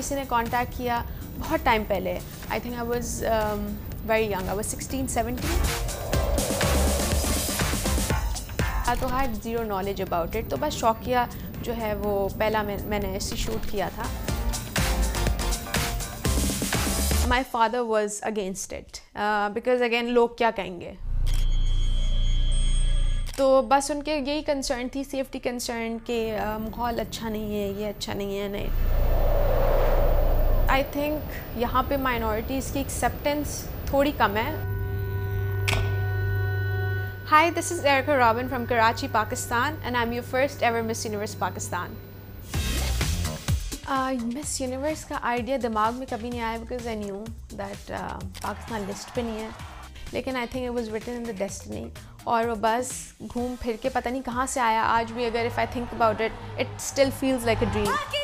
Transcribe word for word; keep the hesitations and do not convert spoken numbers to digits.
किसी ने कांटेक्ट किया बहुत टाइम पहले, I think I was very young, I was sixteen seventeen, तो had zero knowledge about it. तो बस शौकिया जो है वो पहला मैं, मैंने ऐसे शूट किया था। My father was against it because again लोग क्या कहेंगे, तो बस उनके यही कंसर्न थी, सेफ्टी कंसर्न कि uh, माहौल अच्छा नहीं है, ये अच्छा नहीं है। नहीं, आई थिंक यहाँ पे माइनॉरिटीज़ की एक्सेप्टेंस थोड़ी कम है। High, this is areca robin from Karachi, Pakistan, and I am your first ever miss universe Pakistan. Miss universe का आइडिया दिमाग में कभी नहीं आया because I knew that Pakistan list पे नहीं है, लेकिन I think it was written in the destiny, और वो बस घूम फिर के पता नहीं कहाँ से आया। आज भी अगर if I think about it, it still feels like a dream.